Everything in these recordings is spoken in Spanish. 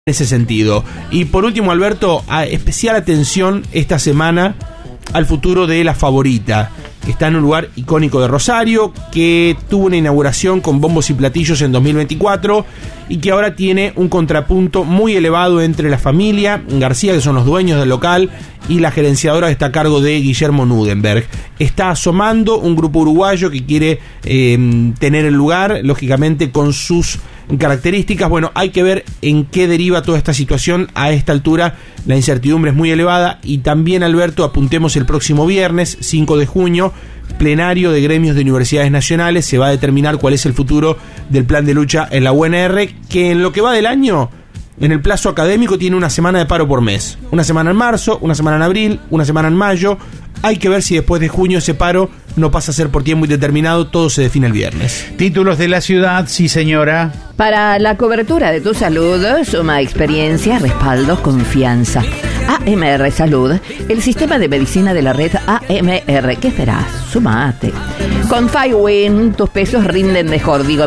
en ese sentido. Y por último, Alberto, especial atención esta semana al futuro de La Favorita, que está en un lugar icónico de Rosario, que tuvo una inauguración con bombos y platillos en 2024 y que ahora tiene un contrapunto muy elevado entre la familia García, que son los dueños del local, y la gerenciadora que está a cargo de Guillermo Nudenberg. Está asomando un grupo uruguayo que quiere tener el lugar, lógicamente con sus características. Bueno, hay que ver en qué deriva toda esta situación. A esta altura la incertidumbre es muy elevada. Y también, Alberto, apuntemos el próximo viernes 5 de junio, plenario de gremios de universidades nacionales. Se va a determinar cuál es el futuro del plan de lucha en la UNR, que en lo que va del año, en el plazo académico, tiene una semana de paro por mes. Una semana en marzo, una semana en abril, una semana en mayo. Hay que ver si después de junio ese paro no pasa a ser por tiempo indeterminado. Todo se define el viernes. Títulos de la ciudad, sí señora. Para la cobertura de tu salud, suma experiencia, respaldo, confianza. AMR Salud, el sistema de medicina de la red AMR. ¿Qué esperás? Sumate. Con FiWin, tus pesos rinden mejor. Digo,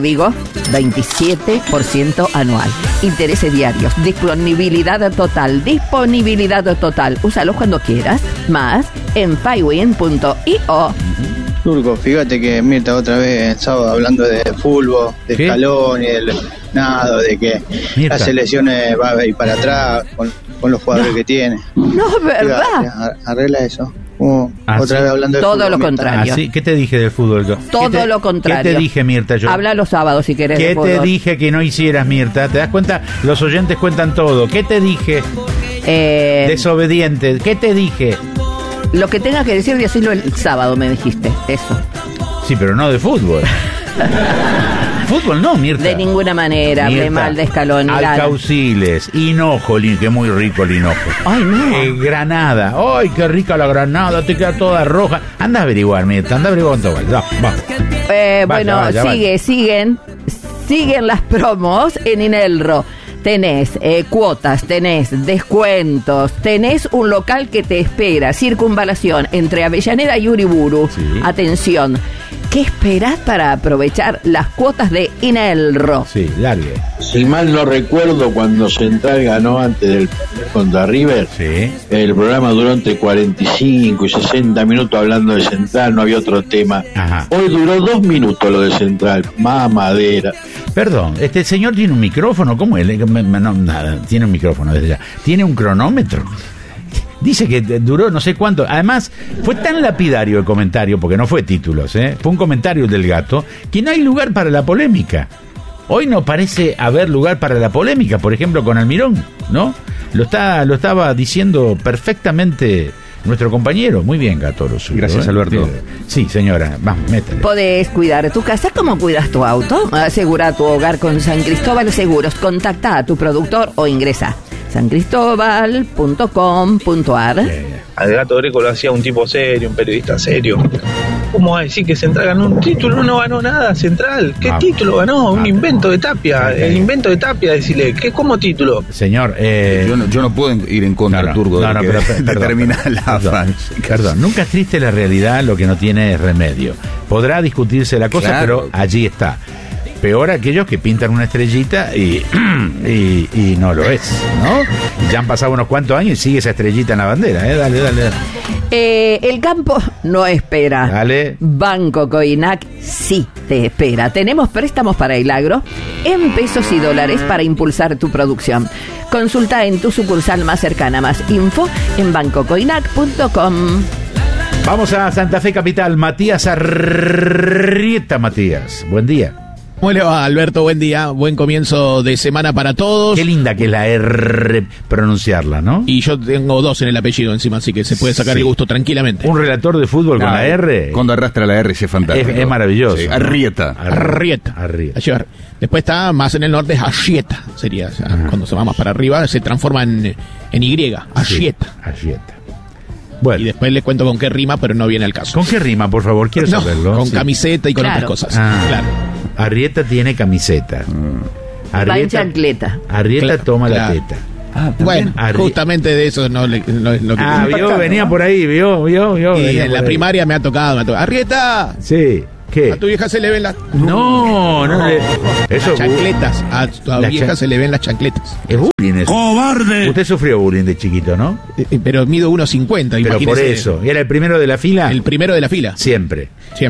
27% anual. Intereses diarios, disponibilidad total. Úsalos cuando quieras. Más en FiWin.io. Turco, fíjate que Mirta otra vez sábado hablando de fútbol, de Scaloni, del nado, de que Mirta, las selecciones va a ir para atrás con los jugadores que tiene. No, ¿verdad? Fíjate, arregla eso. Otra vez hablando de todo fútbol, lo contrario. ¿Qué te dije del fútbol? Todo lo contrario. ¿Qué te dije, Mirta? Habla los sábados si querés. ¿Qué te dije que no hicieras, Mirta? ¿Te das cuenta? Los oyentes cuentan todo. ¿Qué te dije? Desobediente. ¿Qué te dije? Lo que tengas que decir, decirlo el sábado, me dijiste. Eso. Sí, pero no de fútbol. Fútbol no, Mirta. De ninguna manera, hablé mal de Scaloni. Alcauciles, hinojo, que muy rico el hinojo. Ay, no. Granada, ay, qué rica la granada, te queda toda roja. Anda a averiguar, Mirta, anda a averiguar cuánto vale. Bueno, siguen las promos en Inelro. Tenés cuotas, tenés descuentos, tenés un local que te espera, circunvalación entre Avellaneda y Uriburu. Sí. Atención, ¿qué esperás para aprovechar las cuotas de Inelro? Sí, largue. Si mal no recuerdo, cuando Central ganó antes del contra River, sí, el programa duró entre 45 y 60 minutos hablando de Central, no había otro tema. Ajá. Hoy duró 2 minutos lo de Central, mamadera. Perdón, este señor tiene un micrófono, ¿cómo es? No, nada, tiene un micrófono desde ya. Tiene un cronómetro. Dice que duró no sé cuánto. Además, fue tan lapidario el comentario, porque no fue títulos, fue un comentario del gato, que no hay lugar para la polémica. Hoy no parece haber lugar para la polémica, por ejemplo, con Almirón, ¿no? Lo estaba diciendo perfectamente nuestro compañero. Muy bien, Gato. Gracias, Alberto. Sí, señora, vamos, métele. Podés cuidar tu casa como cuidas tu auto. Asegura tu hogar con San Cristóbal Seguros. Contacta a tu productor o ingresa sancristobal.com.ar. Al Gato Greco lo hacía un tipo serio, un periodista serio. ¿Cómo va a decir que Central ganó un título? No ganó nada, Central. ¿Qué título ganó? Un invento de Tapia. El invento de Tapia, decirle. ¿Cómo título? Señor, yo no puedo ir en contra del Turco. Pero determina la Perdón, nunca es triste la realidad, lo que no tiene es remedio. Podrá discutirse la cosa, claro, pero allí está. Peor aquellos que pintan una estrellita y no lo es, ¿no? Ya han pasado unos cuantos años y sigue esa estrellita en la bandera, Dale. El campo no espera. Dale. Banco Coinac sí te espera. Tenemos préstamos para el agro en pesos y dólares para impulsar tu producción. Consulta en tu sucursal más cercana. Más info en bancocoinac.com. Vamos a Santa Fe Capital. Matías Arrieta. Matías, buen día. ¿Cómo le va, Alberto? Buen día, buen comienzo de semana para todos. Qué linda que es la R pronunciarla, ¿no? Y yo tengo 2 en el apellido encima, así que se puede sacar el gusto tranquilamente. Un relator de fútbol con la R. Cuando arrastra la R, es fantástico. Es maravilloso. Sí, Arrieta. Después está más en el norte, es Arrieta. Sería, cuando se va más para arriba, se transforma en Y. Arrieta. Arrieta. Bueno. Y después le cuento con qué rima, pero no viene al caso. ¿Con qué rima, por favor? Quiero saberlo. Con camiseta y con otras cosas. Claro. Arrieta tiene camiseta. Va en chancleta. Arrieta toma la teta. Bueno, justamente de eso no vio, venía por ahí, vio. Y en la primaria me ha tocado. Arrieta. Sí. ¿Qué? A tu vieja se le ven las... No. Eso, las chancletas. A tu vieja se le ven las chancletas. Es bullying eso. ¡Cobarde! Usted sufrió bullying de chiquito, ¿no? Pero mido 1.50, Pero imagínese. por eso. ¿Era el primero de la fila? El primero de la fila. Siempre. Sí.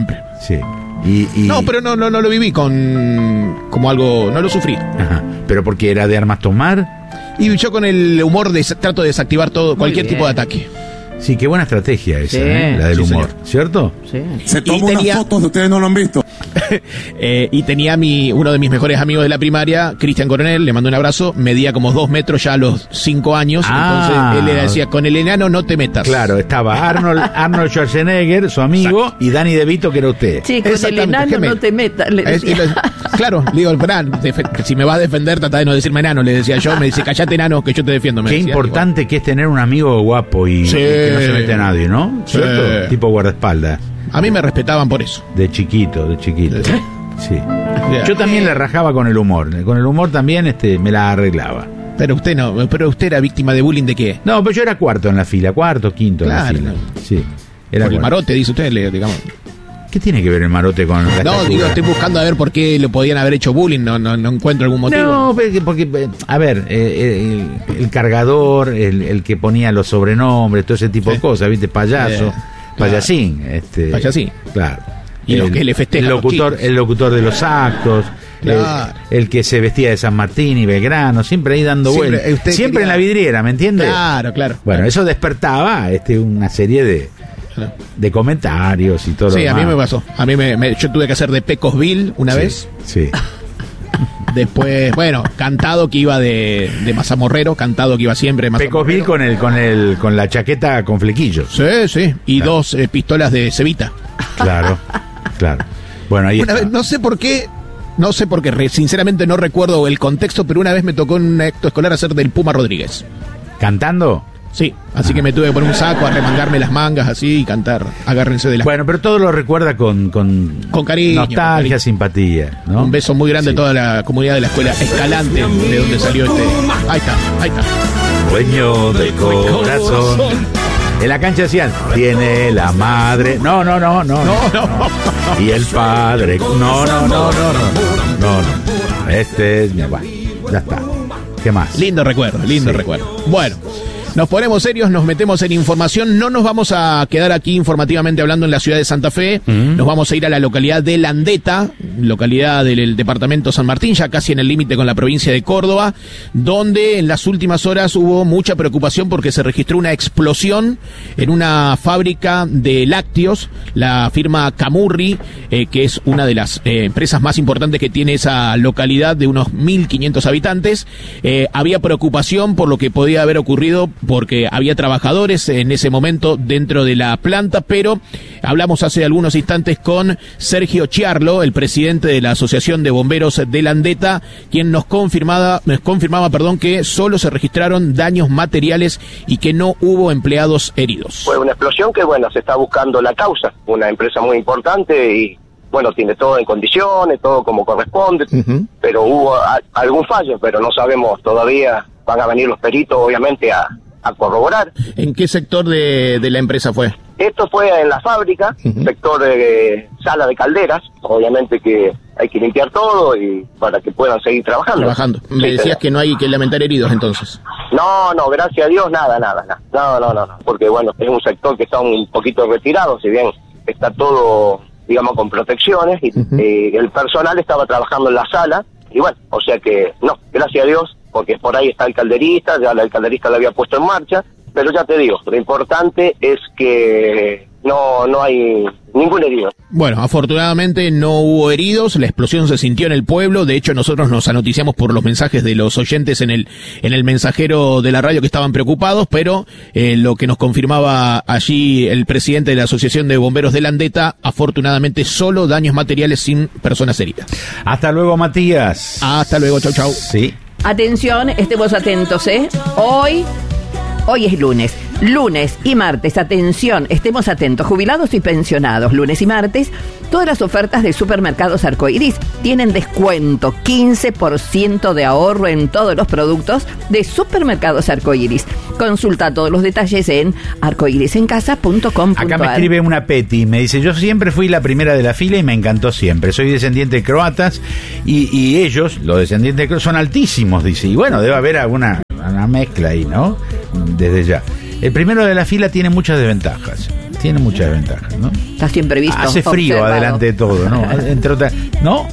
No, pero no lo viví como algo... No lo sufrí. Ajá. ¿Pero porque era de armas tomar? Y yo con el humor trato de desactivar cualquier tipo de ataque. Sí, qué buena estrategia esa, Sí. la del humor, Señor. ¿cierto? Sí. Se tomó unas fotos, ustedes no lo han visto. Y tenía uno de mis mejores amigos de la primaria, Cristian Coronel, le mando un abrazo, medía como 2 metros ya a los 5 años, entonces él le decía, con el enano no te metas. Claro, estaba Arnold Schwarzenegger, su amigo, Exacto. y Danny DeVito, que era usted. Sí, con el enano no te metas, le decía. Claro, le digo, si me vas a defender, trata de no decirme enano, le decía yo, me dice, callate enano, que yo te defiendo. Qué importante que es tener un amigo guapo y que no se mete a nadie, ¿no? ¿Cierto? Tipo guardaespaldas. A mí me respetaban por eso. De chiquito. Sí. Yeah. Yo también la rajaba con el humor. Con el humor también me la arreglaba. Pero usted no, pero usted era víctima de bullying ¿de qué? No, pero yo era cuarto en la fila, quinto Claro, en la fila. no. Sí. Era Por el cuarto. marote, dice usted, digamos. ¿Qué tiene que ver el marote con la No, estatura? digo, estoy buscando a ver por qué le podían haber hecho bullying, no encuentro algún motivo. No, porque a ver, el cargador, el que ponía los sobrenombres, todo ese tipo de cosas, ¿viste? Payaso, payasín. Payasín. Claro. Y los que le festejan el locutor de los actos, Claro. el que se vestía de San Martín y Belgrano, siempre ahí dando Siempre, vueltas. usted Siempre quería- en la vidriera, ¿me entiende? Claro. Bueno, eso despertaba una serie de comentarios y todo lo Sí, a demás. mí me pasó. A mí yo tuve que hacer de Pecosville una vez. Sí. Después, bueno, cantado que iba de Mazamorrero, cantado que iba siempre de Mazamorrero. Pecosville con la chaqueta con flequillos. Sí. Y Claro. 2 pistolas de Cevita. Claro. Bueno, ahí Una está. vez, no sé por qué, sinceramente no recuerdo el contexto, pero una vez me tocó en un acto escolar hacer del Puma Rodríguez. ¿Cantando? Sí, así que me tuve que poner un saco, arremangarme las mangas así y cantar. Agárrense de las... Bueno, pero todo lo recuerda con cariño, nostalgia, con cariño. simpatía, ¿no? Un beso muy grande Sí. a toda la comunidad de la escuela Escalante, de donde salió Ahí está. Dueño del corazón. En la cancha decían, tiene la madre. No. Y el padre. No. Este es mi abuelo. Ya está. ¿Qué más? Lindo recuerdo. Bueno, nos ponemos serios, nos metemos en información. No nos vamos a quedar aquí informativamente hablando en la ciudad de Santa Fe. Nos vamos a ir a la localidad de Landeta, localidad del departamento San Martín, ya casi en el límite con la provincia de Córdoba, donde en las últimas horas hubo mucha preocupación porque se registró una explosión en una fábrica de lácteos, la firma Camurri, que es una de las empresas más importantes que tiene esa localidad de unos 1.500 habitantes. Había preocupación por lo que podía haber ocurrido porque había trabajadores en ese momento dentro de la planta, pero hablamos hace algunos instantes con Sergio Chiarlo, el presidente de la Asociación de Bomberos de Landeta, quien nos confirmaba, que solo se registraron daños materiales y que no hubo empleados heridos. Fue una explosión que, bueno, se está buscando la causa. Una empresa muy importante y, bueno, tiene todo en condiciones, todo como corresponde, pero hubo algún fallo, pero no sabemos todavía. Van a venir los peritos, obviamente, a corroborar. ¿En qué sector de la empresa fue? Esto fue en la fábrica, sector de sala de calderas. Obviamente que hay que limpiar todo y para que puedan seguir trabajando. Me decías que no hay que lamentar heridos, entonces. No, gracias a Dios, nada. No. Porque, bueno, es un sector que está un poquito retirado, si bien está todo, digamos, con protecciones, y el personal estaba trabajando en la sala, y bueno, o sea que, no, gracias a Dios, porque por ahí está el calderista, ya el calderista lo había puesto en marcha, pero ya te digo, lo importante es que no hay ningún herido. Bueno, afortunadamente no hubo heridos, la explosión se sintió en el pueblo, de hecho nosotros nos anoticiamos por los mensajes de los oyentes en el mensajero de la radio que estaban preocupados, pero lo que nos confirmaba allí el presidente de la Asociación de Bomberos de Landeta, afortunadamente solo daños materiales sin personas heridas. Hasta luego, Matías. Hasta luego, chau. Sí. Atención, estemos atentos, Hoy es lunes. Lunes y martes, atención, estemos atentos, jubilados y pensionados, lunes y martes, todas las ofertas de Supermercados Arcoiris tienen descuento, 15% de ahorro en todos los productos de Supermercados Arcoiris. Consulta todos los detalles en arcoirisencasa.com.ar. Acá me escribe una Peti, me dice, yo siempre fui la primera de la fila y me encantó siempre. Soy descendiente de croatas y ellos, los descendientes de croatas, son altísimos, dice. Y bueno, debe haber alguna una mezcla ahí, ¿no? Desde ya. El primero de la fila tiene muchas desventajas. ¿No? Está siempre visto. Hace frío observado. Adelante de todo, ¿no? Entre otras, ¿no?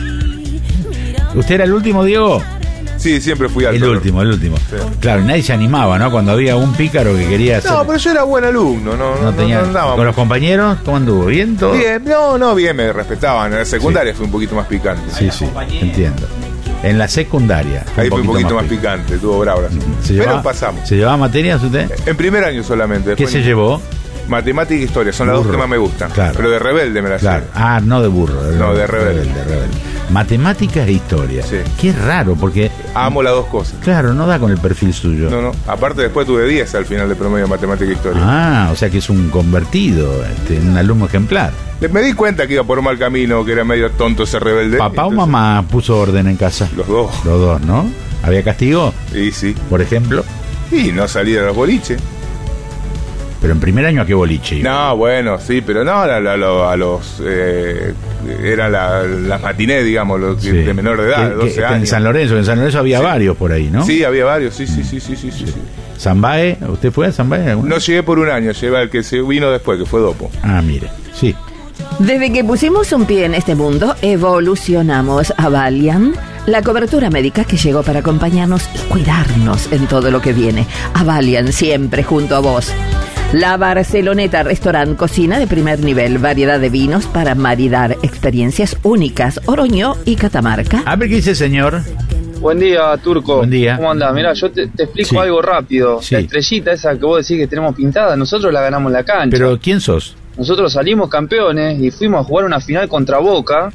¿Usted era el último, Diego? Sí, siempre fui el último. Sí. Claro, nadie se animaba, ¿no? Cuando había un pícaro que quería hacer... No, pero yo era buen alumno, no andaba. ¿Con los compañeros? ¿Cómo anduvo? ¿Bien todo? Bien, bien, me respetaban. En la secundaria fui un poquito más picante. Sí, entiendo. En la secundaria. Ahí fue un poquito más picante, tuvo bravo. Pero pasamos. ¿Se llevaba materias usted? En primer año solamente. ¿Qué se llevó? Matemática e historia, son las dos que más me gustan. Claro. Pero de rebelde me las claro. No de burro. No, de rebelde. Matemáticas e historia. Sí. Qué raro, porque... Amo las dos cosas. Claro, no da con el perfil suyo. No. Aparte después tuve 10 al final de promedio de matemática e historia. O sea que es un convertido, un alumno ejemplar. Me di cuenta que iba por un mal camino, que era medio tonto ese rebelde. ¿Papá o mamá puso orden en casa? Los dos. Los dos, ¿no? ¿Había castigo? Sí. ¿Por ejemplo? Y no salía de los boliches. Pero en primer año, ¿a qué boliche iba? No, bueno, sí, pero no a los... eran las matinés, digamos, los de menor de edad, de 12 años. En San Lorenzo había varios por ahí, ¿no? Sí, había varios, sí. ¿Sambae? ¿Usted fue a Sambae? No llegué por un año, llegué al que se vino después, que fue Dopo. Mire, sí. Desde que pusimos un pie en este mundo, evolucionamos a Valiant, la cobertura médica que llegó para acompañarnos y cuidarnos en todo lo que viene. A Valiant, siempre junto a vos. La Barceloneta, restaurant, cocina de primer nivel, variedad de vinos para maridar, experiencias únicas, Oroñó y Catamarca. A ver qué dice, señor. Buen día, Turco. Buen día. ¿Cómo andás? Mirá, yo te explico algo rápido. Sí. La estrellita esa que vos decís que tenemos pintada, nosotros la ganamos en la cancha. ¿Pero quién sos? Nosotros salimos campeones y fuimos a jugar una final contra Boca.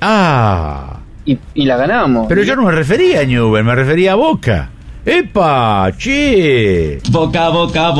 Y la ganamos. Pero yo no me refería a Newell, me refería a Boca. ¡Epa! ¡Che! Boca.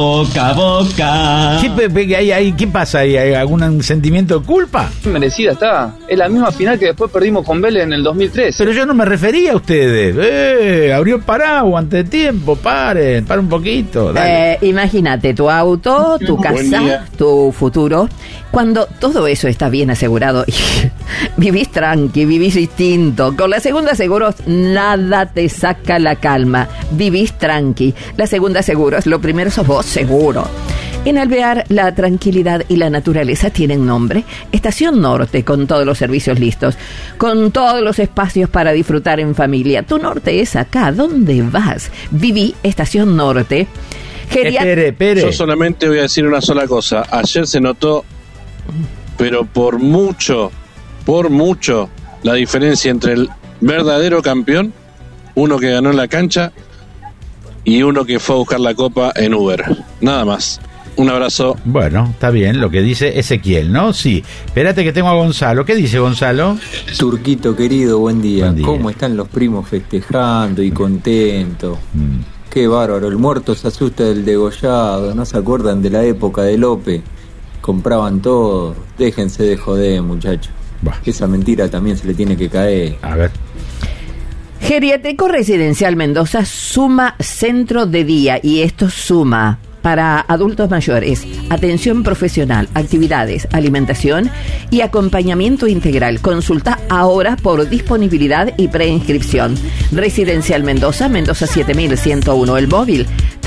¿Qué pasa ahí? ¿Hay algún sentimiento de culpa? Merecida está. Es la misma final que después perdimos con Vélez en el 2013. Pero yo no me refería a ustedes. Abrió el paraguas antes de tiempo. Paren un poquito. Imagínate tu auto, tu casa, tu futuro. Cuando todo eso está bien asegurado, vivís tranqui, vivís distinto. Con la Segunda Seguros, nada te saca la calma. Vivís tranqui. La Segunda Seguros, lo primero sos vos, seguro. En Alvear, la tranquilidad y la naturaleza tienen nombre. Estación Norte, con todos los servicios listos, con todos los espacios para disfrutar en familia. Tu norte es acá. ¿Dónde vas? Viví Estación Norte. Pere. Yo solamente voy a decir una sola cosa. Ayer se notó, pero por mucho, la diferencia entre el verdadero campeón, uno que ganó en la cancha, y uno que fue a buscar la copa en Uber. Nada más. Un abrazo. Bueno, está bien lo que dice Ezequiel, ¿no? Sí. Espérate que tengo a Gonzalo. ¿Qué dice Gonzalo? Turquito querido, buen día. ¿Cómo están los primos festejando y contentos? Qué bárbaro. El muerto se asusta del degollado. ¿No se acuerdan de la época de López? Compraban todo. Déjense de joder, muchachos. Esa mentira también se le tiene que caer. A ver. Geriátrico Residencial Mendoza suma centro de día, y esto suma para adultos mayores, atención profesional, actividades, alimentación y acompañamiento integral. Consulta ahora por disponibilidad y preinscripción. Residencial Mendoza, Mendoza 7101, el móvil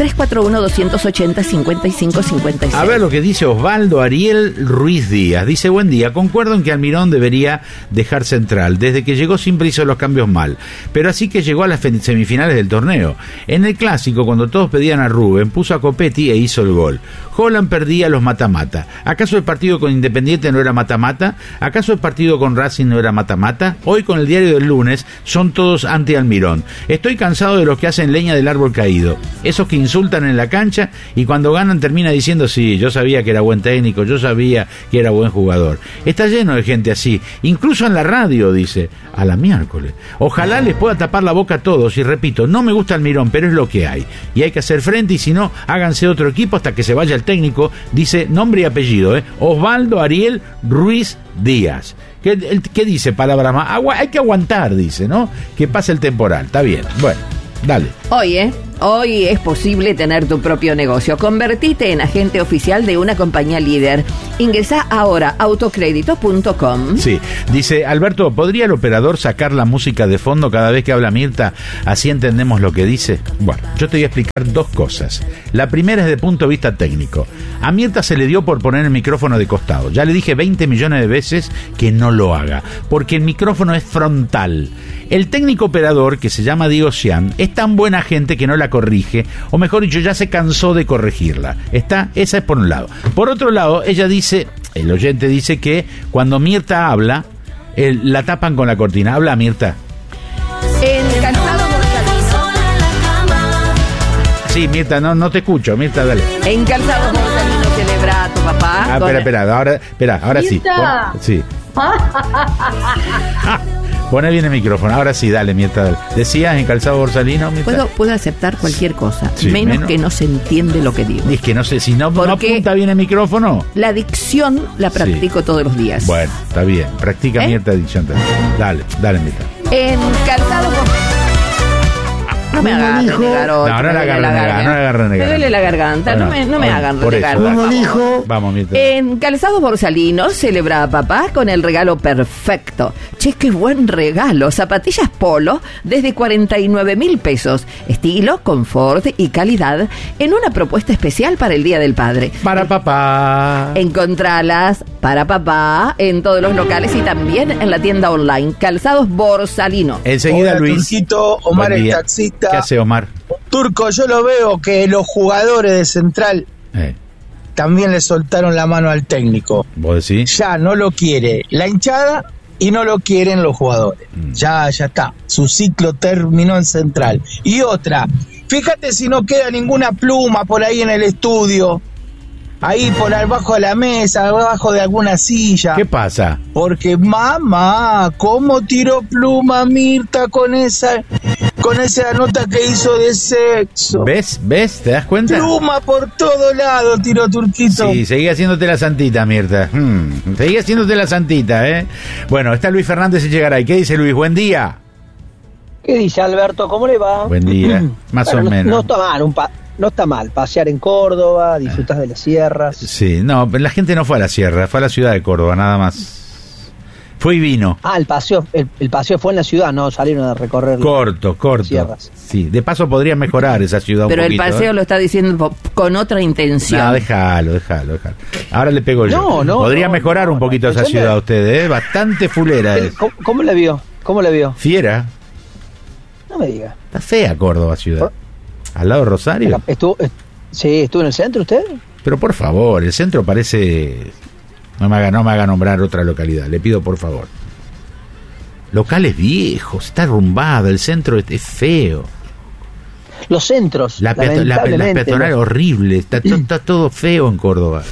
341-280-5556. A ver lo que dice Osvaldo Ariel Ruiz Díaz. Dice: buen día, concuerdo en que Almirón debería dejar central. Desde que llegó siempre hizo los cambios mal, pero así que llegó a las semifinales del torneo. En el clásico, cuando todos pedían a Rubén, puso a Copetti e hizo el gol. Holland perdía los mata-mata. ¿Acaso el partido con Independiente no era mata-mata? ¿Acaso el partido con Racing no era mata-mata? Hoy, con el diario del lunes, son todos anti-Almirón. Estoy cansado de los que hacen leña del árbol caído, esos que insultan en la cancha y cuando ganan termina diciendo, sí, yo sabía que era buen técnico, yo sabía que era buen jugador. Está lleno de gente así, incluso en la radio, dice, a la miércoles. Ojalá les pueda tapar la boca a todos y repito, no me gusta Almirón, pero es lo que hay. Y hay que hacer frente y si no, háganse otro equipo hasta que se vaya el técnico, dice nombre y apellido, Osvaldo Ariel Ruiz Díaz. ¿Qué dice? Palabra más. Hay que aguantar, dice, ¿no? Que pase el temporal. Está bien. Bueno, dale. Hoy es posible tener tu propio negocio. Convertite en agente oficial de una compañía líder. Ingresá ahora a autocrédito.com. Sí, dice Alberto, ¿podría el operador sacar la música de fondo cada vez que habla Mirta? Así entendemos lo que dice. Bueno, yo te voy a explicar dos cosas. La primera es de punto de vista técnico. A Mirta se le dio por poner el micrófono de costado. Ya le dije 20 millones de veces que no lo haga, porque el micrófono es frontal. El técnico operador, que se llama Diego Cian, es tan buena gente que no la corrige, o mejor dicho, ya se cansó de corregirla. Esa es por un lado. Por otro lado, ella dice, el oyente dice que cuando Mirta habla, la tapan con la cortina. Habla, Mirta. En Calzado Borsalino. Sí, Mirta, no te escucho. Mirta, dale. En Calzado Borsalino celebra a tu papá. Espera, ahora Mirta. sí. Pone bien el micrófono. Ahora sí, dale, Mirta. Dale. ¿Decías en Calzado Borsalino, Mirta? Puedo aceptar cualquier cosa, sí, menos que no se entiende lo que digo. Es que no sé, si no apunta bien el micrófono. La dicción la practico todos los días. Bueno, está bien. Practica Mirta dicción también. Dale, Mirta. En Calzado Borsalino. No me hagan renegar. No la agarren negar. Me duele la garganta. No me hagan renegar. Vamos, Mirta. En Calzado Borsalino celebra a papá con el regalo perfecto. Che, qué buen regalo. Zapatillas Polo desde 49.000 pesos. Estilo, confort y calidad en una propuesta especial para el Día del Padre. Para papá. Encontralas para papá en todos los locales y también en la tienda online. Calzados Borsalino. Enseguida, hola, Luis. Turquito, Omar el taxista. ¿Qué hace, Omar? Turco, yo lo veo que los jugadores de Central también le soltaron la mano al técnico. ¿Vos decís? Ya no lo quiere la hinchada y no lo quieren los jugadores. Ya está. Su ciclo terminó en Central. Y otra, fíjate si no queda ninguna pluma por ahí en el estudio. Ahí por abajo de la mesa, abajo de alguna silla. ¿Qué pasa? Porque mamá, ¿cómo tiró pluma Mirta con esa nota que hizo de sexo? ¿Ves? ¿Te das cuenta? Pluma por todo lado tiró Turquito. Sí, seguí haciéndote la santita, Mirta. Seguí haciéndote la santita, Bueno, está Luis Fernández y llegará. ¿Y qué dice Luis? Buen día. ¿Qué dice Alberto? ¿Cómo le va? Buen día. Más o menos. No está mal, no está mal, pasear en Córdoba, disfrutar de las sierras. Sí, no, la gente no fue a la sierra, fue a la ciudad de Córdoba, nada más. Fue y vino. El paseo fue en la ciudad, no salieron a recorrer. Corto. Sierras. Sí, de paso podría mejorar esa ciudad pero un poquito. Pero el paseo lo está diciendo con otra intención. No, déjalo. Ahora le pego yo. Podría mejorar un poquito esa ciudad usted, Bastante fulera es. ¿Cómo la vio? Fiera. No me diga. Está fea Córdoba ciudad. ¿Al lado de Rosario? ¿Estuvo en el centro usted? Pero por favor, el centro parece... No me haga nombrar otra localidad, le pido por favor. Locales viejos, está arrumbado, el centro es feo. Los centros, la peatonal horrible, está todo feo en Córdoba.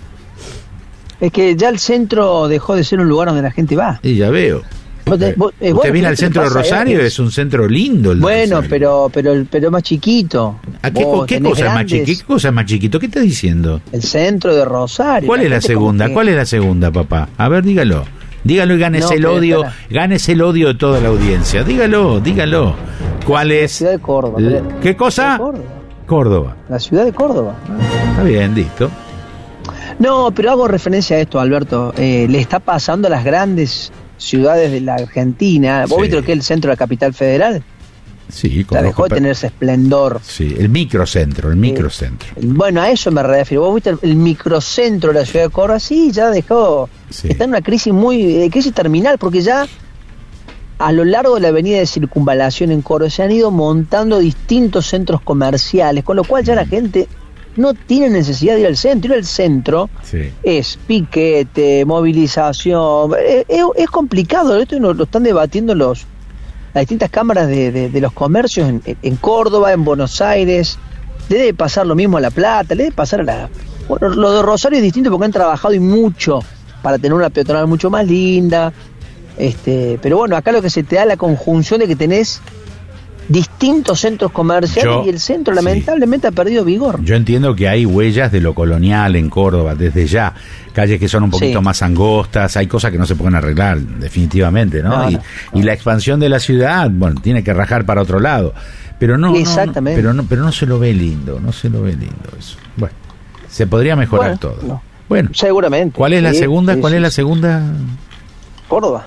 Es que ya el centro dejó de ser un lugar donde la gente va. Sí, ya veo. ¿Usted viene al centro de Rosario? Es un centro lindo. Bueno, pero más chiquito. ¿Qué cosa es más chiquito? ¿Qué está diciendo? El centro de Rosario. ¿Cuál es la segunda? ¿Cuál es la segunda, papá? A ver, dígalo y gánese el odio. Gánese el odio de toda la audiencia. Dígalo. ¿Cuál es? La ciudad de Córdoba. ¿Qué cosa? Córdoba. La ciudad de Córdoba. Está bien, listo. No, pero hago referencia a esto, Alberto. Le está pasando a las grandes ciudades de la Argentina. ¿Vos viste lo que es el centro de la capital federal? Sí, la dejó de tener ese esplendor. Sí, el microcentro. Bueno, a eso me refiero. ¿Vos viste el microcentro de la ciudad de Córdoba? Sí, ya dejó. Sí. Está en una crisis crisis terminal, porque ya a lo largo de la avenida de Circunvalación en Córdoba se han ido montando distintos centros comerciales, con lo cual ya la gente no tiene necesidad de ir al centro. Ir al centro es piquete, movilización. Es complicado. Esto lo están debatiendo las distintas cámaras de los comercios en Córdoba, en Buenos Aires, Le debe pasar lo mismo a La Plata, le debe pasar a la... Bueno, lo de Rosario es distinto porque han trabajado y mucho para tener una peatonal mucho más linda. Pero bueno, acá lo que se te da es la conjunción de que tenés distintos centros comerciales y el centro lamentablemente ha perdido vigor. Yo entiendo que hay huellas de lo colonial en Córdoba desde ya, calles que son un poquito más angostas, hay cosas que no se pueden arreglar definitivamente, ¿no? Y la expansión de la ciudad, bueno, tiene que rajar para otro lado, pero no, pero no se lo ve lindo, eso. Bueno, se podría mejorar todo. No. Bueno, seguramente. ¿Cuál es la segunda? ¿Cuál es la segunda? Córdoba.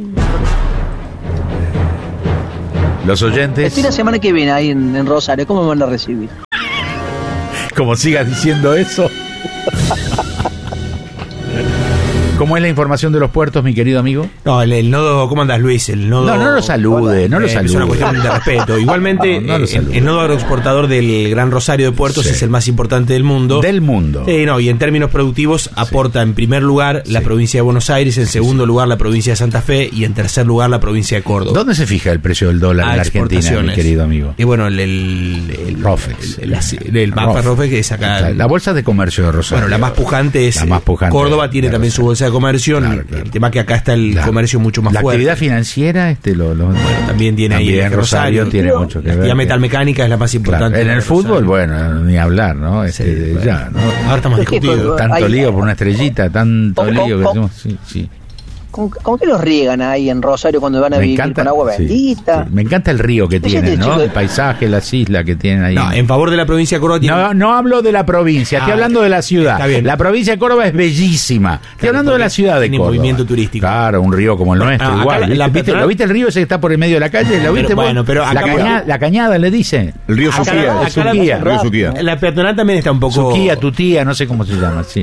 Los oyentes. Estoy la semana que viene ahí en Rosario. ¿Cómo me van a recibir? Como sigas diciendo eso. ¿Cómo es la información de los puertos, mi querido amigo? No, el nodo, ¿cómo andas, Luis? El nodo... No lo salude, no lo salude. Es una cuestión de respeto. Igualmente, el nodo agroexportador del Gran Rosario de Puertos es el más importante del mundo. Del mundo. Y en términos productivos aporta en primer lugar la provincia de Buenos Aires, en segundo lugar la provincia de Santa Fe y en tercer lugar la provincia de Córdoba. ¿Dónde se fija el precio del dólar en la Argentina, mi querido amigo? Y bueno, el ROFEX. El mapa ROFEX que es acá. La bolsa de comercio de Rosario. Bueno, la más pujante es Córdoba, tiene también su bolsa de comercio. Claro. El tema que acá está el comercio mucho más fuerte. La actividad financiera, bueno, también tiene ahí en Rosario tiene mucho que ver. La actividad metalmecánica es la más importante. En el fútbol, bueno, ni hablar, ¿no? Ya, ¿no? Ahora estamos discutiendo. Tanto lío por una estrellita, tanto lío que decimos, sí. ¿Cómo que los riegan ahí en Rosario cuando van a vivir con agua bendita? Sí. Me encanta el río que tienen, ¿no? El paisaje, las islas que tienen ahí. No, en favor de la provincia de Córdoba. No hablo de la provincia, estoy hablando de la ciudad. Está bien. La provincia de Córdoba es bellísima. Estoy hablando de la ciudad de Córdoba. Movimiento turístico. Claro, un río como el nuestro, igual. ¿Lo viste el río ese que está por el medio de la calle? ¿Lo viste? Bueno, pero la cañada le dicen. El río Suquía. La peatonal también está un poco... Suquía, tu tía, no sé cómo se llama. Sí.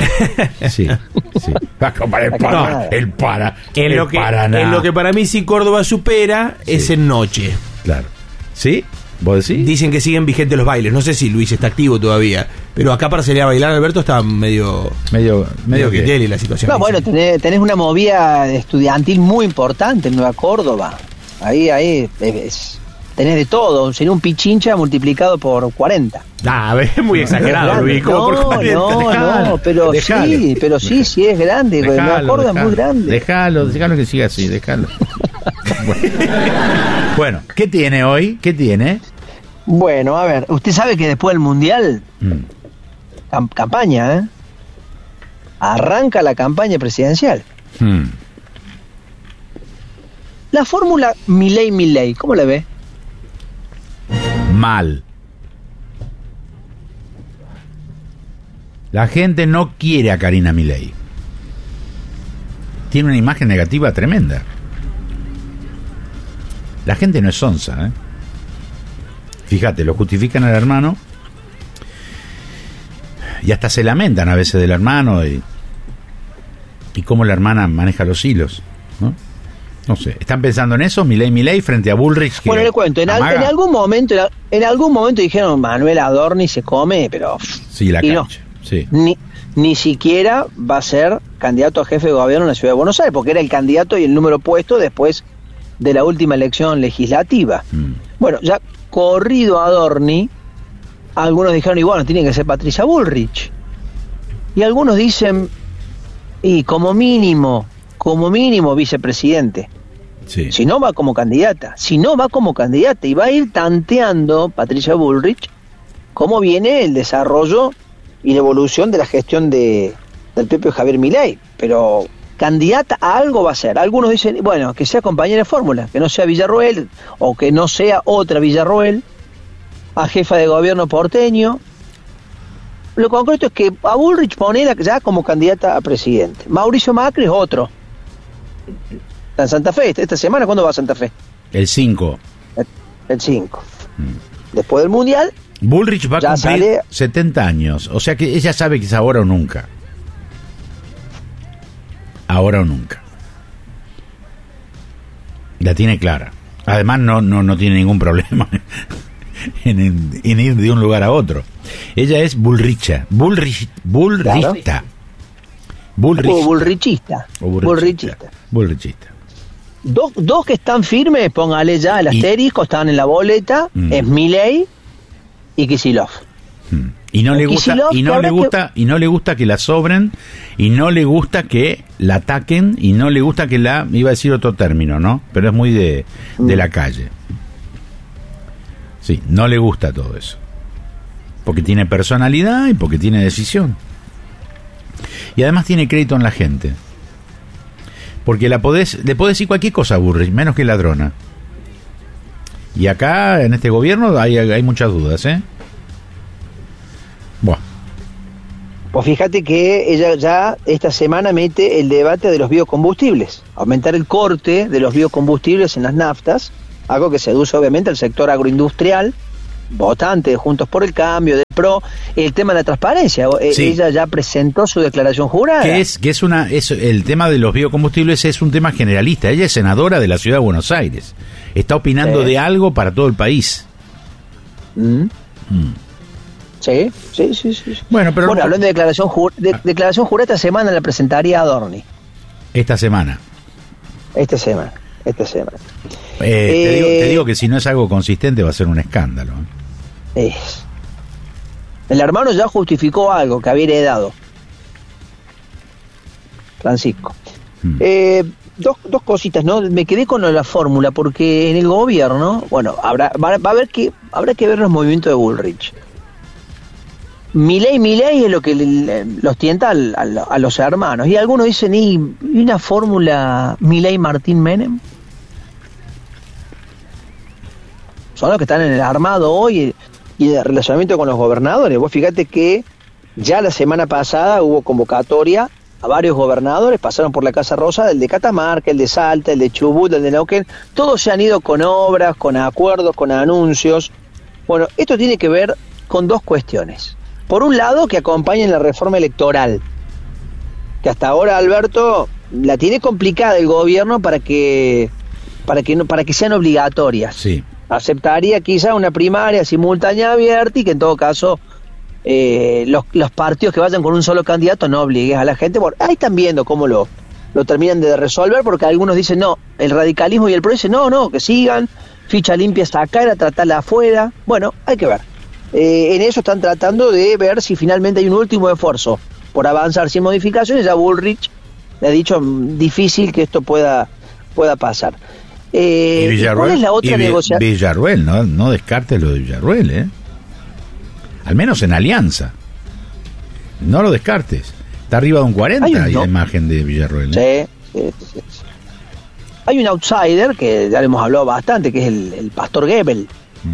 En lo que para mí sí Córdoba supera es en noche. Claro. ¿Sí? ¿Vos decís? Dicen que siguen vigentes los bailes. No sé si Luis está activo todavía. Pero acá para salir a bailar, Alberto, está medio que la situación. No, bueno, tenés una movida estudiantil muy importante en Nueva Córdoba. Ahí tenés de todo. Sería un pichincha multiplicado por 40. Es muy exagerado, Luis. No, pero sí es grande. Nueva Córdoba es muy grande. Déjalo que siga así, déjalo. Bueno, ¿qué tiene hoy? ¿Qué tiene? Bueno, a ver, usted sabe que después del Mundial, campaña, arranca la campaña presidencial. La fórmula Milei, ¿cómo la ve? Mal. La gente no quiere a Karina Milei. Tiene una imagen negativa tremenda. La gente no es sonsa, Fíjate, lo justifican al hermano y hasta se lamentan a veces del hermano y cómo la hermana maneja los hilos, ¿no? No sé, ¿están pensando en eso? Milei frente a Bullrich. Bueno, le cuento, en algún momento dijeron Manuel Adorni se come, pero sí, la cancha. Sí. Ni siquiera va a ser candidato a jefe de gobierno en la ciudad de Buenos Aires, porque era el candidato y el número puesto después de la última elección legislativa. Bueno, ya corrido Adorni, algunos dijeron, y bueno, tiene que ser Patricia Bullrich. Y algunos dicen, y como mínimo vicepresidente. Sí. Si no va como candidata, y va a ir tanteando Patricia Bullrich cómo viene el desarrollo y la evolución de la gestión del propio Javier Milei, pero candidata a algo va a ser. Algunos dicen, bueno, que sea compañera de fórmula, que no sea Villarroel, o que no sea otra Villarroel, a jefa de gobierno porteño. Lo concreto es que a Bullrich ponela ya como candidata a presidente. Mauricio Macri es otro. Está en Santa Fe, esta semana, ¿cuándo va a Santa Fe? El 5. El 5. Después del Mundial. Bullrich va a cumplir 70 años, o sea que ella sabe que es ahora o nunca. Ahora o nunca. La tiene clara. Además no tiene ningún problema en ir de un lugar a otro. Ella es bullrichista. Bullrichista. Dos que están firmes, póngale ya el asterisco, están en la boleta, es Milei y Kicillof. Y no le gusta, y no le gusta que la sobren, y no le gusta que la ataquen, y no le gusta que iba a decir otro término, ¿no? Pero es muy de la calle. Sí, no le gusta todo eso. Porque tiene personalidad y porque tiene decisión. Y además tiene crédito en la gente. Porque le podés decir cualquier cosa a Bullrich, menos que ladrona. Y acá, en este gobierno, hay muchas dudas, ¿eh? Buah. Pues fíjate que ella ya esta semana mete el debate de los biocombustibles, aumentar el corte de los biocombustibles en las naftas, algo que seduce obviamente al sector agroindustrial, votante de Juntos por el Cambio, del PRO, el tema de la transparencia. Sí. Ella ya presentó su declaración jurada. El tema de los biocombustibles es un tema generalista. Ella es senadora de la Ciudad de Buenos Aires. Está opinando de algo para todo el país. Sí. Bueno, hablando de declaración jurada, esta semana la presentaría Adorni. Esta semana. Te digo que si no es algo consistente va a ser un escándalo. El hermano ya justificó algo que había heredado. Francisco. Dos cositas, ¿no? Me quedé con la fórmula porque en el gobierno, bueno, habrá que ver los movimientos de Bullrich. Milei es lo que los tienta a los hermanos. Y algunos dicen, ¿y una fórmula Milei-Martín-Menem? Son los que están en el armado hoy y de relacionamiento con los gobernadores. Vos fíjate que ya la semana pasada hubo convocatoria a varios gobernadores, pasaron por la Casa Rosa, el de Catamarca, el de Salta, el de Chubut, el de Neuquén. Todos se han ido con obras, con acuerdos, con anuncios. Bueno, esto tiene que ver con dos cuestiones. Por un lado, que acompañen la reforma electoral, que hasta ahora, Alberto, la tiene complicada el gobierno para que sean obligatorias. Sí. Aceptaría quizá una primaria simultánea abierta y que en todo caso los partidos que vayan con un solo candidato no obliguen a la gente. Bueno, ahí están viendo cómo lo terminan de resolver, porque algunos dicen no, el radicalismo y el PRO dicen no, que sigan, ficha limpia hasta acá, era tratarla afuera. Bueno, hay que ver. En eso están tratando de ver si finalmente hay un último esfuerzo por avanzar sin modificaciones. Ya Bullrich le ha dicho difícil que esto pueda pasar. Y Villarruel, ¿cuál es la otra negociación? Villarruel, no descartes lo de Villarruel, ¿eh? Al menos en alianza. No lo descartes. Está arriba de un 40 la imagen de Villarruel, ¿eh? Sí. Hay un outsider que ya le hemos hablado bastante, que es el Pastor Gebel.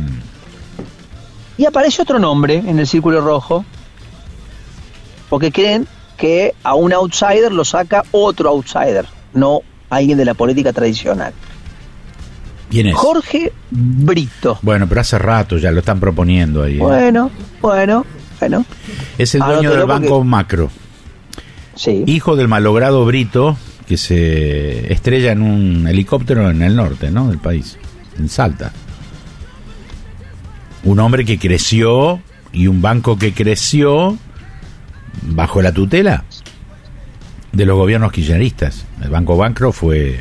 Y aparece otro nombre en el círculo rojo, porque creen que a un outsider lo saca otro outsider, no alguien de la política tradicional. ¿Quién es? Jorge Brito. Bueno, pero hace rato ya lo están proponiendo ahí. Bueno. Es el dueño del Banco Macro. Sí. Hijo del malogrado Brito, que se estrella en un helicóptero en el norte, ¿no? Del país, en Salta. Un hombre que creció y un banco que creció bajo la tutela de los gobiernos kirchneristas. El Banco Macro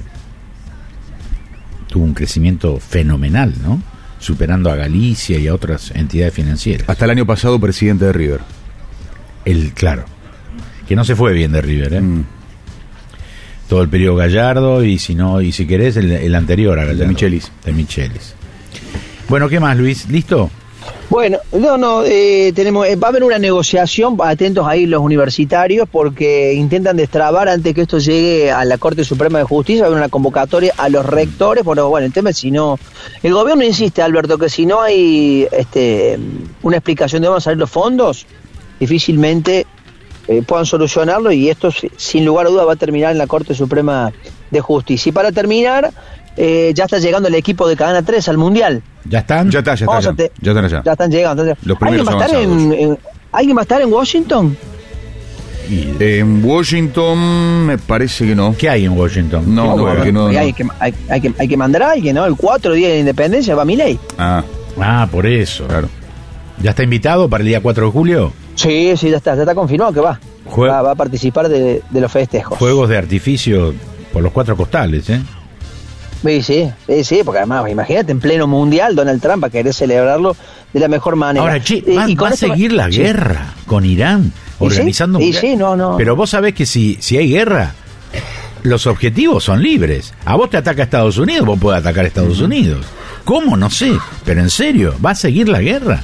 tuvo un crecimiento fenomenal, ¿no? Superando a Galicia y a otras entidades financieras. Hasta el año pasado presidente de River. Claro, que no se fue bien de River, ¿eh? Todo el periodo Gallardo y si querés el anterior a Gallardo. De Michelis. Bueno, ¿qué más, Luis? ¿Listo? Bueno, tenemos, va a haber una negociación, atentos ahí los universitarios, porque intentan destrabar antes que esto llegue a la Corte Suprema de Justicia. Va a haber una convocatoria a los rectores, bueno, el tema es si no, el gobierno insiste, Alberto, que si no hay una explicación de dónde van a salir los fondos, difícilmente puedan solucionarlo, y esto sin lugar a duda va a terminar en la Corte Suprema de Justicia. Y para terminar, ya está llegando el equipo de Cadena 3 al Mundial. ¿Ya están? Ya están allá. Ya están llegando. Los primeros ¿Alguien va a estar en Washington? En Washington me parece que no. ¿Qué hay en Washington? No. Hay que mandar a alguien, ¿no? El 4 día de la independencia va Milei. Por eso. Claro. ¿Ya está invitado para el día 4 de julio? Sí, ya está confirmado que va. Va a participar de los festejos. Fuegos de artificio por los 4 costales, ¿eh? Sí, porque además, imagínate, en pleno mundial, Donald Trump va a querer celebrarlo de la mejor manera. Ahora, va a seguir la guerra con Irán, organizando no. Pero vos sabés que si hay guerra, los objetivos son libres. A vos te ataca Estados Unidos, vos podés atacar a Estados Unidos. ¿Cómo? No sé, pero en serio, ¿va a seguir la guerra?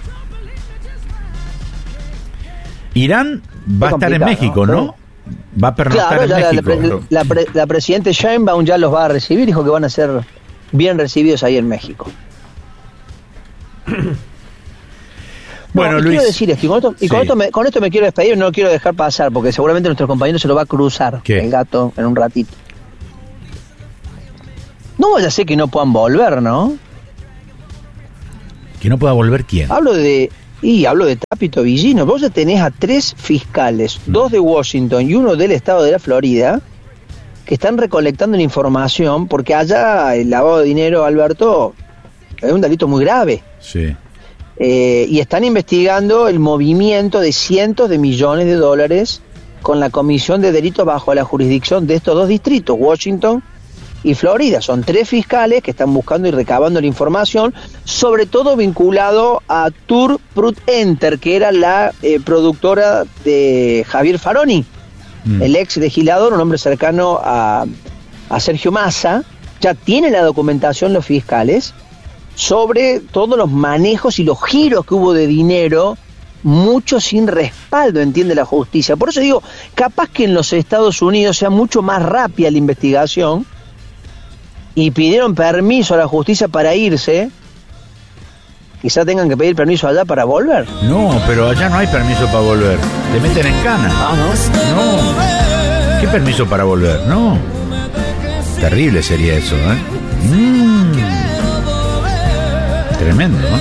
Irán va a estar en México, ¿no? Va a pernoctar en México. La presidenta Sheinbaum ya los va a recibir, dijo que van a ser bien recibidos ahí en México. Bueno, Luis, quiero decir esto, con esto me quiero despedir, no lo quiero dejar pasar, porque seguramente nuestro compañero se lo va a cruzar, el gato, en un ratito. No vaya a ser que no puedan volver, ¿no? ¿Que no pueda volver quién? Hablo de Tapito Villino. Vos ya tenés a 3 fiscales, 2 de Washington y 1 del estado de la Florida, que están recolectando la información, porque allá el lavado de dinero, Alberto, es un delito muy grave. Sí. Y están investigando el movimiento de cientos de millones de dólares con la Comisión de Delitos bajo la jurisdicción de estos 2 distritos, Washington y Florida. Son 3 fiscales que están buscando y recabando la información, sobre todo vinculado a Tour Prut Enter, que era la productora de Javier Faroni, el ex legislador, un hombre cercano a Sergio Massa. Ya tiene la documentación los fiscales sobre todos los manejos y los giros que hubo de dinero, mucho sin respaldo, entiende la justicia. Por eso digo, capaz que en los Estados Unidos sea mucho más rápida la investigación y pidieron permiso a la justicia para irse, quizá tengan que pedir permiso allá para volver. No, pero allá no hay permiso para volver, te meten en cana. No, ¿qué permiso para volver? No, terrible sería eso, Tremendo, ¿no?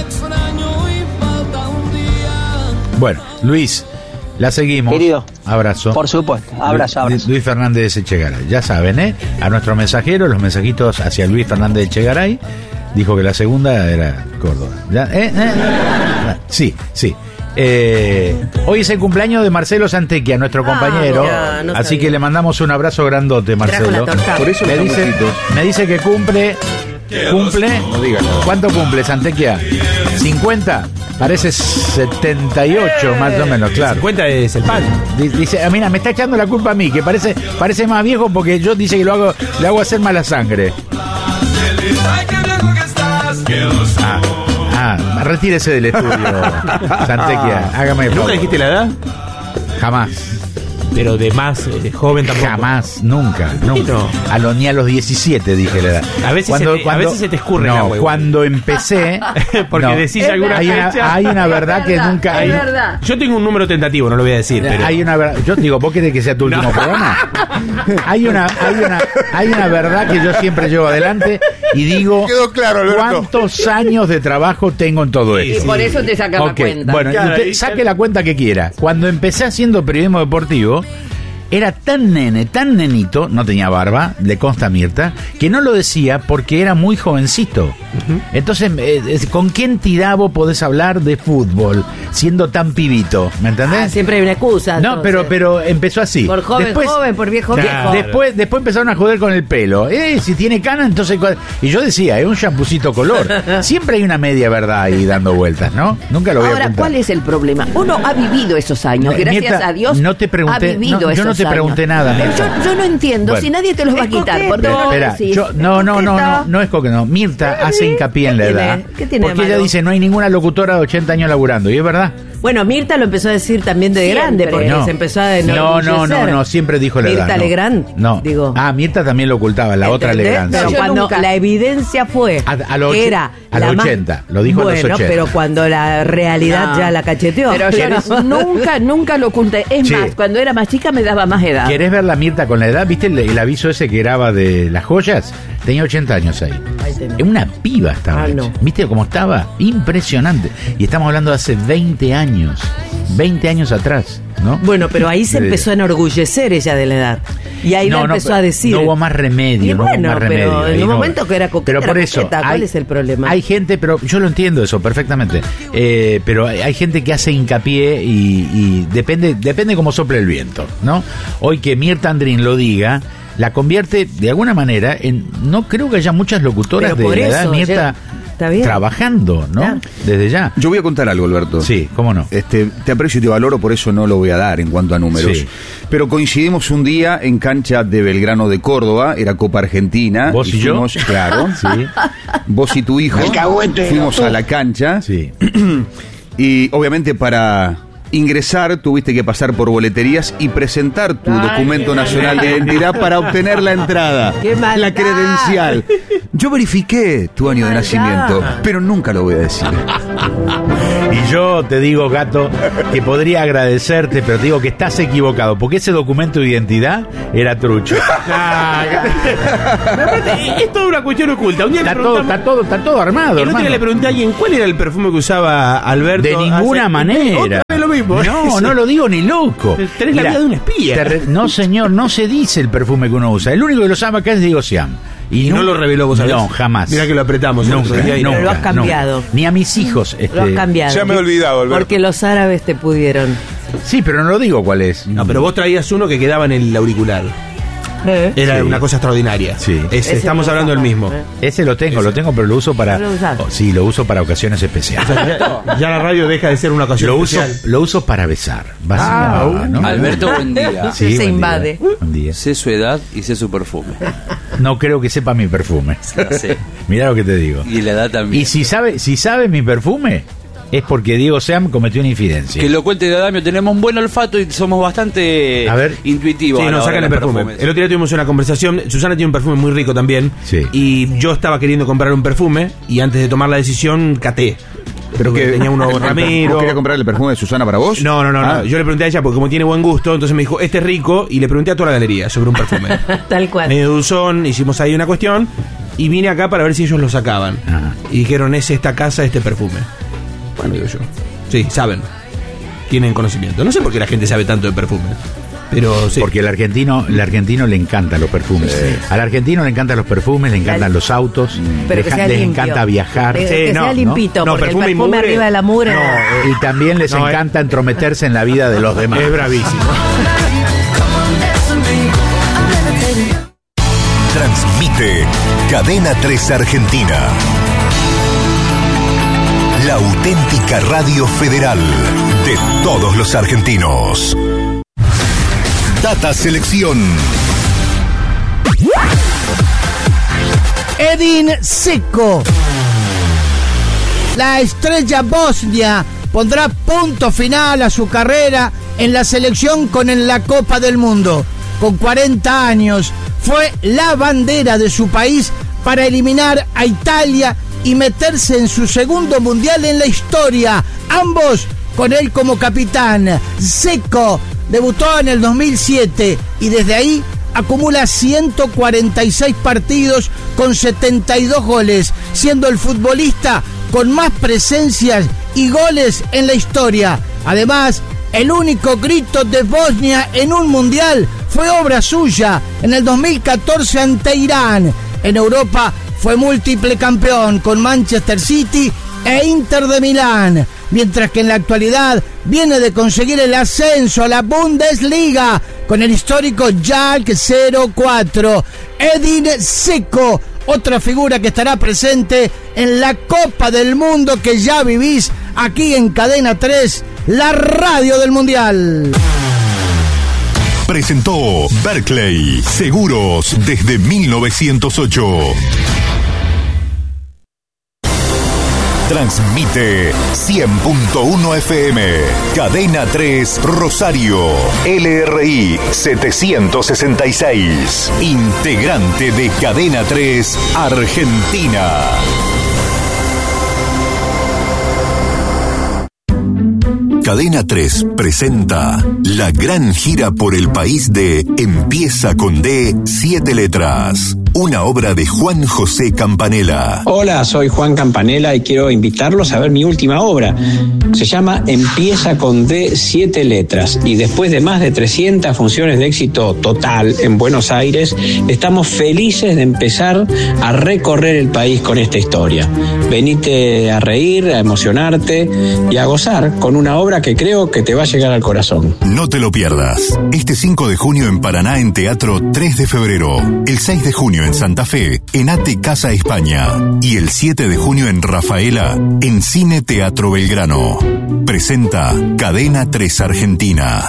Bueno, Luis, la seguimos. Querido. Abrazo. Por supuesto. Abrazo. Luis Fernández Echegaray. Ya saben, a nuestro mensajero, los mensajitos hacia Luis Fernández Echegaray. Dijo que la segunda era Córdoba. Sí. Hoy es el cumpleaños de Marcelo Santequia, nuestro compañero. Así que le mandamos un abrazo grandote, Marcelo. Por eso me dice que cumple. No diga nada. ¿Cuánto cumple, Santequia? ¿50? Parece 78 más o menos, claro. 50 es el pan. Dice, mira, me está echando la culpa a mí, que parece más viejo porque yo dice que le hago hacer mala sangre. Retírese del estudio, Santequia. Hágame el favor. ¿Nunca dijiste la edad? Jamás. Pero de más joven tampoco. Jamás, nunca. Ni a los 17 dije la edad. A veces se te escurre el agua. Cuando empecé... Porque decís alguna fecha. Hay una verdad que nunca... Es verdad. Yo tengo un número tentativo, no lo voy a decir. Pero... Hay una verdad... Yo digo, ¿vos querés que sea tu último programa? Hay una verdad que yo siempre llevo adelante y digo... Quedó claro, Alberto. ¿Cuántos años de trabajo tengo en todo esto? Y por eso te saca la cuenta. Bueno, usted saque la cuenta que quiera. Cuando empecé haciendo periodismo deportivo, era tan nenito, no tenía barba, le consta a Mirta, que no lo decía porque era muy jovencito. Entonces, ¿con qué entidad vos podés hablar de fútbol siendo tan pibito? ¿Me entendés? Siempre hay una excusa. No, pero empezó así. Por joven, por viejo, viejo. Después empezaron a joder con el pelo. Si tiene cana, entonces... Y yo decía, es un champucito color. Siempre hay una media verdad ahí dando vueltas, ¿no? Nunca lo voy a contar. Ahora, ¿cuál es el problema? Uno ha vivido esos años, gracias Mirta, a Dios. No te pregunté, ha vivido yo no te pregunté nada, Mirta. Yo no entiendo, si nadie te los va a quitar. Espera, no es coque, no. Mirta hace hincapié en la edad. ¿Qué tiene porque ella dice, no hay ninguna locutora de 80 años laburando, y es verdad. Bueno, Mirta lo empezó a decir también de grande, porque se empezó a enorgullecer. No, siempre dijo la edad. Mirta Legrand. No. Digo. Mirta también lo ocultaba, la otra Legrand. Pero cuando la evidencia fue que era a los 80, lo dijo a los 80. Pero cuando la realidad ya la cacheteó. Pero yo nunca lo oculté. Es más, cuando era más chica me daba más edad. ¿Querés ver la Mirta con la edad? ¿Viste el aviso ese que graba de las joyas? Tenía 80 años ahí. Es una piba estaba. ¿Viste cómo estaba? Impresionante. Y estamos hablando de hace 20 años. 20 años atrás, ¿no? Bueno, pero ahí se empezó a enorgullecer ella de la edad. Y ahí lo empezó a decir. No hubo más remedio. Pero en un momento que era coqueta, pero por eso, ¿cuál es el problema? Hay gente, pero yo lo entiendo eso perfectamente. Pero hay gente que hace hincapié y depende cómo sople el viento, ¿no? Hoy que Mirta Andrín lo diga, la convierte de alguna manera en... No creo que haya muchas locutoras de la edad de Mirta Está bien. Trabajando, ¿no? Ya. Desde ya. Yo voy a contar algo, Alberto. Sí, cómo no. Te aprecio y te valoro, por eso no lo voy a dar en cuanto a números. Sí. Pero coincidimos un día en cancha de Belgrano de Córdoba, era Copa Argentina. ¿Vos y fuimos, yo? Claro, sí. Vos y tu hijo. Fuimos a la cancha. Sí. Y obviamente para ingresar tuviste que pasar por boleterías y presentar tu documento nacional de identidad para obtener la entrada, la credencial. Yo verifiqué tu año de nacimiento, pero nunca lo voy a decir. Y yo te digo, Gato, que podría agradecerte, pero te digo que estás equivocado, porque ese documento de identidad era trucho. Es toda una cuestión oculta. Un día está todo armado. El otro día le pregunté a alguien cuál era el perfume que usaba Alberto. De ninguna manera. Otra vez lo mismo. No lo digo ni loco. Tenés la vida de un espía. No, señor, no se dice el perfume que uno usa. El único que lo usaba acá es Diego Siam. Y no lo reveló, vos sabés. No, jamás. Mira que lo apretamos. Nunca, pero lo has cambiado. No. Ni a mis hijos. Lo has cambiado. Ya me he olvidado, Alberto. Porque los árabes te pudieron. Sí, pero no lo digo cuál es. No, pero vos traías uno que quedaba en el auricular. Era una cosa extraordinaria. Sí. Estamos hablando del mismo. Ese lo tengo, pero lo uso para. Sí, lo uso para ocasiones especiales. Ya la radio deja de ser una ocasión especial. Lo uso para besar, básicamente. ¿No? Alberto, buen día. Sí, se invade. Buen día. Sé su edad y sé su perfume. No creo que sepa mi perfume. Sí. Mirá lo que te digo. Y la edad también. Y si sabe mi perfume, es porque Diego Seam cometió una infidencia. Que lo cuente de Adamio, tenemos un buen olfato y somos bastante intuitivos. Sí, nos sacan el perfume. El otro día tuvimos una conversación. Susana tiene un perfume muy rico también. Sí. Y yo estaba queriendo comprar un perfume y antes de tomar la decisión caté. Pero que tenía uno Ramiro. ¿Vos querías comprar el perfume de Susana para vos? No. Yo le pregunté a ella porque como tiene buen gusto, entonces me dijo, este es rico, y le pregunté a toda la galería sobre un perfume. Tal cual. Medio dulzón, hicimos ahí una cuestión y vine acá para ver si ellos lo sacaban. Y dijeron, es esta casa, este perfume. Bueno, digo yo. Sí, saben. Tienen conocimiento. No sé por qué la gente sabe tanto de perfume. Pero sí. Porque al argentino le encantan los perfumes. Sí. Al argentino le encantan los perfumes, le encantan los autos, les encanta viajar. Que sea limpito, porque el perfume arriba de la mugre. Y también les encanta entrometerse en la vida de los demás. Es bravísimo. Transmite Cadena 3 Argentina. La auténtica radio federal de todos los argentinos. Data Selección. Edin Dzeko, la estrella bosnia, pondrá punto final a su carrera en la selección en la Copa del Mundo. Con 40 años, fue la bandera de su país para eliminar a Italia y meterse en su segundo mundial en la historia, ambos con él como capitán. Dzeko debutó en el 2007 y desde ahí acumula 146 partidos con 72 goles, siendo el futbolista con más presencias y goles en la historia. Además, el único grito de Bosnia en un mundial fue obra suya en el 2014 ante Irán. En Europa fue múltiple campeón con Manchester City e Inter de Milán, mientras que en la actualidad viene de conseguir el ascenso a la Bundesliga con el histórico Schalke 04. Edin Dzeko, otra figura que estará presente en la Copa del Mundo que ya vivís aquí en Cadena 3, la radio del Mundial. Presentó Berkeley, seguros desde 1908. Transmite 100.1 FM, Cadena 3 Rosario, LRI 766, integrante de Cadena 3 Argentina. Cadena 3 presenta la gran gira por el país de Empieza con D, 7 letras. Una obra de Juan José Campanella. Hola, soy Juan Campanella y quiero invitarlos a ver mi última obra. Se llama Empieza con D, 7 letras. Y después de más de 300 funciones de éxito total en Buenos Aires, estamos felices de empezar a recorrer el país con esta historia. Venite a reír, a emocionarte y a gozar con una obra que creo que te va a llegar al corazón. No te lo pierdas. Este 5 de junio en Paraná en Teatro 3 de Febrero. El 6 de junio junio en Santa Fe, en ATE Casa España. Y el 7 de junio en Rafaela, en Cine Teatro Belgrano. Presenta Cadena 3 Argentina.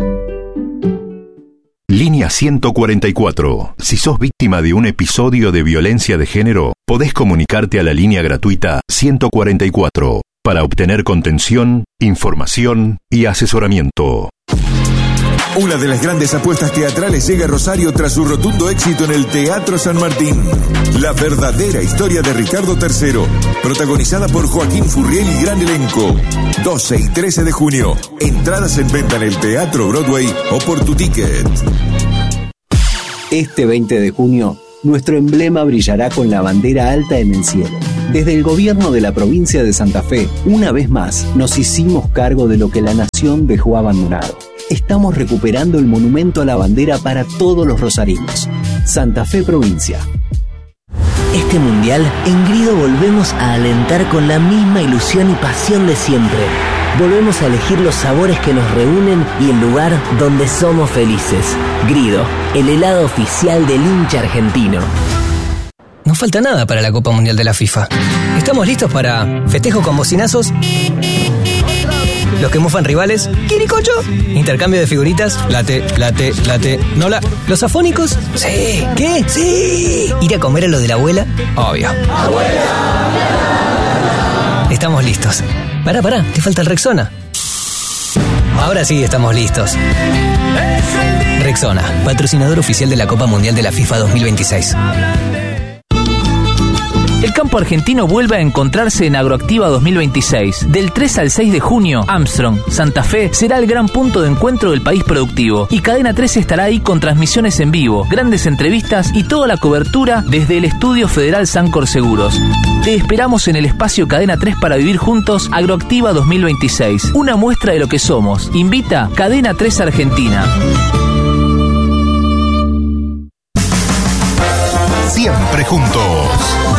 Línea 144. Si sos víctima de un episodio de violencia de género, podés comunicarte a la línea gratuita 144 para obtener contención, información y asesoramiento. Una de las grandes apuestas teatrales llega a Rosario tras su rotundo éxito en el Teatro San Martín. La verdadera historia de Ricardo III, protagonizada por Joaquín Furriel y gran elenco. 12 y 13 de junio. Entradas en venta en el Teatro Broadway o por tu ticket. Este 20 de junio, nuestro emblema brillará con la bandera alta en el cielo. Desde el gobierno de la provincia de Santa Fe, una vez más, nos hicimos cargo de lo que la nación dejó abandonado. Estamos recuperando el monumento a la bandera para todos los rosarinos. Santa Fe Provincia. Este mundial, en Grido volvemos a alentar con la misma ilusión y pasión de siempre. Volvemos a elegir los sabores que nos reúnen y el lugar donde somos felices. Grido, el helado oficial del hincha argentino. No falta nada para la Copa Mundial de la FIFA. Estamos listos para festejo con bocinazos, los que mofan rivales, ¡quiricocho! Intercambio de figuritas, late, nola. ¿Los afónicos? Sí. ¿Qué? Sí. ¿Ir a comer a lo de la abuela? Obvio. ¡Abuela! Estamos listos. Pará, te falta el Rexona. Ahora sí estamos listos. Rexona, patrocinador oficial de la Copa Mundial de la FIFA 2026. El campo argentino vuelve a encontrarse en Agroactiva 2026. Del 3 al 6 de junio, Armstrong, Santa Fe, será el gran punto de encuentro del país productivo. Y Cadena 3 estará ahí con transmisiones en vivo, grandes entrevistas y toda la cobertura desde el Estudio Federal Sancor Seguros. Te esperamos en el espacio Cadena 3 para vivir juntos Agroactiva 2026. Una muestra de lo que somos. Invita Cadena 3 Argentina. Siempre juntos.